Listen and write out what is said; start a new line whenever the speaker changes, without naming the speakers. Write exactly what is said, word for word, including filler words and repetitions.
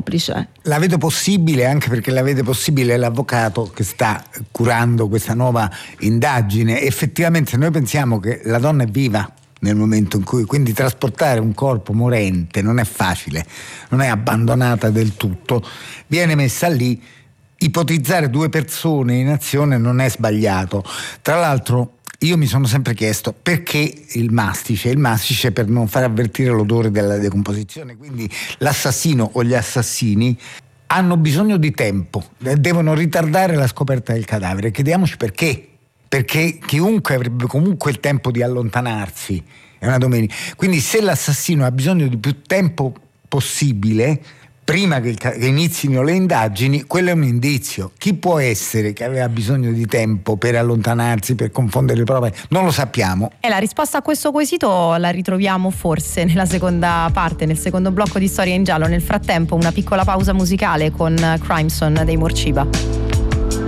complice.
La vedo possibile, anche perché la vede possibile l'avvocato che sta curando questa nuova indagine. Effettivamente noi pensiamo che la donna è viva nel momento in cui, quindi trasportare un corpo morente non è facile, non è abbandonata del tutto, viene messa lì. Ipotizzare due persone in azione non è sbagliato. Tra l'altro io mi sono sempre chiesto perché il mastice, il mastice per non far avvertire l'odore della decomposizione, quindi l'assassino o gli assassini hanno bisogno di tempo, devono ritardare la scoperta del cadavere. Chiediamoci perché, perché chiunque avrebbe comunque il tempo di allontanarsi, è una domenica, quindi se l'assassino ha bisogno di più tempo possibile prima che, che inizino le indagini, quello è un indizio. Chi può essere che aveva bisogno di tempo per allontanarsi, per confondere le prove? Non lo sappiamo.
E la risposta a questo quesito la ritroviamo forse nella seconda parte, nel secondo blocco di Storia in Giallo. Nel frattempo una piccola pausa musicale con Crimson dei Morciba.